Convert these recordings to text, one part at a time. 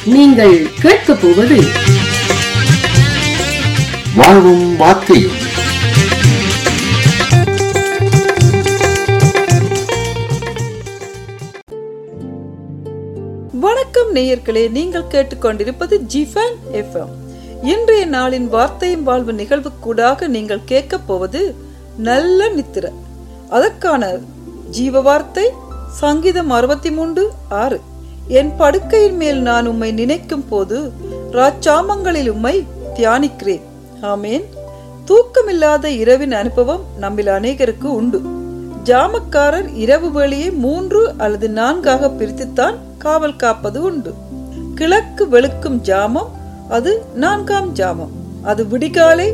நீங்கள் கேட்கப் போவது வாழ்வும் வார்த்தையும். வணக்கம் நேயர்களே, நீங்கள் கேட்டுக்கொண்டிருப்பது ஜிஃபன் எஃப்எம். இன்றைய நாளின் வார்த்தையும் வாழ்வு நிகழ்வுக்கூடாக நீங்கள் கேட்கப் போவது நல்ல நித்திரை. அதற்கான ஜீவ வார்த்தை சங்கீதம் 63:6. என் படுக்கையின் மேல் நான் உம்மை நினைக்கும் போது ராச்சாமங்களில் உம்மை தியானிக்கிறேன். ஆமேன். தூக்கமில்லாத இரவின் அனுபவம் நம்மில் அநேகருக்கு உண்டு. ஜாமக்காரர் இரவு வேளையை 3 அல்லது 4 பிரித்துத்தான் காவல் காப்பது உண்டு. கிழக்கு வெளுக்கும் ஜாமம் அது 4ஆம் ஜாமம். அது விடிகாலை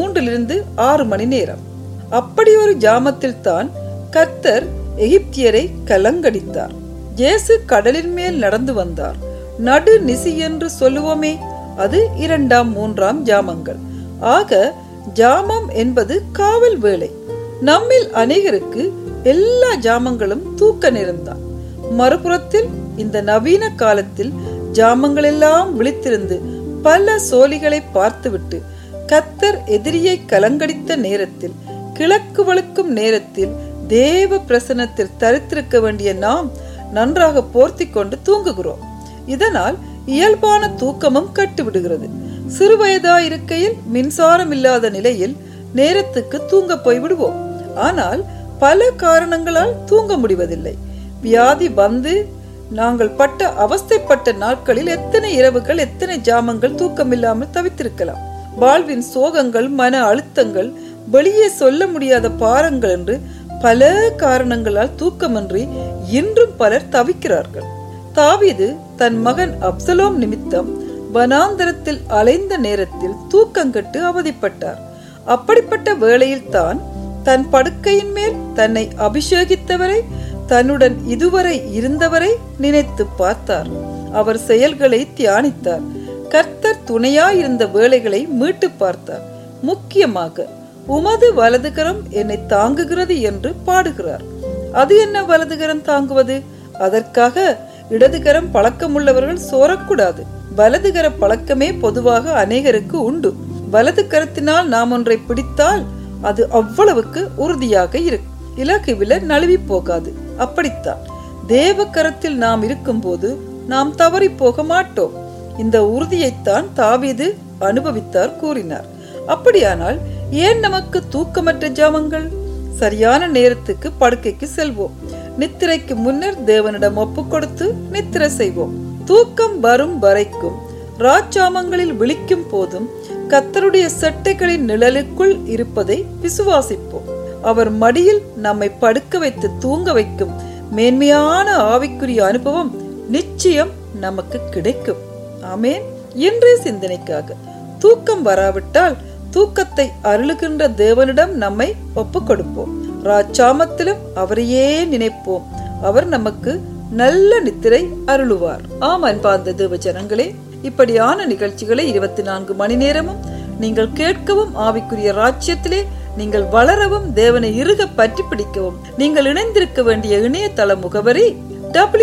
3 to 6 மணி நேரம். அப்படி ஒரு ஜாமத்தில் தான் கர்த்தர் எகிப்தியரை கலங்கடித்தார். இயேசு கடலின் மேல் நடந்து வந்தார். நடு நிசி என்று சொல்லுவோமே, அது 2ஆம் 3ஆம் ஜாமங்கள். ஆக ஜாமம் என்பது காவல் வேளை. நம்மில் அநேகருக்கு எல்லா ஜாமங்களும் தூக்க நேரம்தான். மறுபுறத்தில் இந்த நவீன காலத்தில் ஜாமங்கள் எல்லாம் விழித்திருந்து பல சோலிகளை பார்த்துவிட்டு கர்த்தர் எதிரியை கலங்கடித்த நேரத்தில், கிழக்கு வழுக்கும் நேரத்தில் தேவ பிரசன்னத்தில் தரித்திருக்க வேண்டிய நாம் நன்றாக போர்த்தி கொண்டு தூங்குகிறோம். இதனால் இயல்பான தூக்கமும் கட்டுவிடுகிறது. சிறுவயதா இருக்கையில் மின்சாரம் இல்லாத நிலையில் நேரத்துக்கு தூங்க போய்விடுவோம். ஆனால் பல காரணங்களால் தூங்க முடிவதில்லை. வியாதி வந்து நாங்கள் பட்ட அவஸ்தைப்பட்ட நாட்களில் எத்தனை இரவுகள், எத்தனை ஜாமங்கள் தூக்கமில்லாமல் தவித்திருக்கலாம். வாழ்வின் சோகங்கள், மன அழுத்தங்கள், வெளியே சொல்ல முடியாத பாரங்கள் என்று பல காரணங்களால் தூக்கமின்றி இன்றும் பலர் தவிக்கிறார்கள். தாவீது தன் மகன் அப்சலோம் நிமித்தம் வனாந்தரத்தில் அலைந்த நேரத்தில் தூக்கங்கெட்டு அவதிப்பட்டார். அப்படிப்பட்ட வேளையில் தான் தன் படுக்கையின் மேல் தன்னை அபிஷேகித்தவரை, தன்னுடன் இதுவரை இருந்தவரை நினைத்து பார்த்தார். அவர் செயல்களை தியானித்தார். கர்த்தர் துணையாயிருந்த வேளைகளை மீட்டு பார்த்தார். முக்கியமாக உமது வலதுகரம் என்னை தாங்குகிறது என்று பாடுகிறார். அது என்ன வலதுகரம் தாங்குவது? அதற்காக இடதுகரம் பழக்கமுள்ளவர்கள் சோரக்கூடாது. வலதுகர பழக்கமே பொதுவாக அநேகருக்கு உண்டு. வலது கரத்தினால் நாம் ஒன்றை பிடித்தால் அது அவ்வளவுக்கு உறுதியாக இருக்கும். இலகுவில நழுவி போகாது. அப்படித்தான் தேவ கரத்தில் நாம் இருக்கும் போது நாம் தவறி போக மாட்டோம். இந்த உறுதியைத்தான் தாவீது அனுபவித்தார், கூறினார். அப்படியானால் ஏன் நமக்கு தூக்கமற்ற ஜாமங்கள்? சரியான நேரத்துக்கு படுக்கைக்கு செல்வோம். நித்திரைக்கு முன்னர் தேவனிடம் ஒப்பு கொடுத்து நித்திரை செய்வோம். தூக்கம் வரும் வரைக்கும் ராஜாமங்களில் விழிக்கும் போதும் கர்த்தருடைய சட்டைகளின் நிழலுக்குள் இருப்பதை விசுவாசிப்போம். அவர் மடியில் நம்மை படுக்க வைத்து தூங்க வைக்கும் மேன்மையான ஆவிக்குரிய அனுபவம் நிச்சயம் நமக்கு கிடைக்கும். ஆமேன். இன்றைய சிந்தனைக்காக, தூக்கம் வராவிட்டால் தூக்கத்தை அருளுகின்ற தேவனிடம் நம்மை ஒப்பு கொடுப்போம். ராஜாமத்திலும் அவரையே நினைப்போம். அவர் நமக்கு நல்ல நித்திரை அருளுவார். ஆம் அன்பார்ந்த தேவ ஜனங்களே, இப்படியான நிகழ்ச்சிகளை 24 மணி நேரமும் நீங்கள் கேட்கவும், ஆவிக்குரிய ராஜ்யத்திலே நீங்கள் வளரவும், தேவனை இறுக பற்றி பிடிக்கவும் நீங்கள் இணைந்திருக்க வேண்டிய இணையதள முகவரி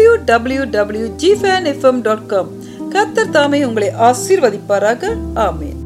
www.gfanfm.com. கர்த்தர் தாமே உங்களை ஆசீர்வதிப்பாராக. ஆமேன்.